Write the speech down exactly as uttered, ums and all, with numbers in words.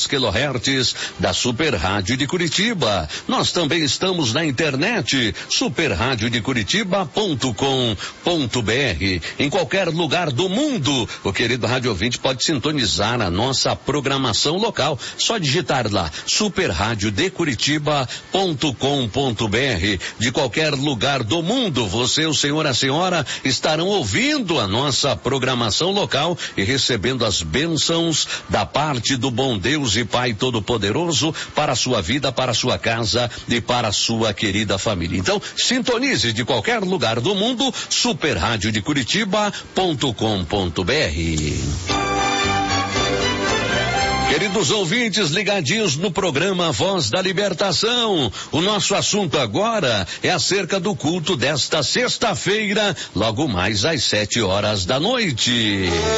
dez quilohertz da Super Rádio de Curitiba. Nós também estamos na internet, super rádio de curitiba ponto com ponto br. Em qualquer lugar do mundo, o querido rádio ouvinte pode sintonizar a nossa programação local. Só digitar lá, super rádio de curitiba ponto com ponto br. De qualquer lugar do mundo, você, o senhor, a senhora, estarão ouvindo a nossa programação local e recebendo as bênçãos da parte do bom Deus e Pai Todo-Poderoso para a sua vida, para a sua casa e para a sua querida família. Então, sintonize de qualquer lugar do mundo, super rádio de curitiba ponto com ponto br. Queridos ouvintes ligadinhos no programa Voz da Libertação, o nosso assunto agora é acerca do culto desta sexta-feira, logo mais às sete horas da noite.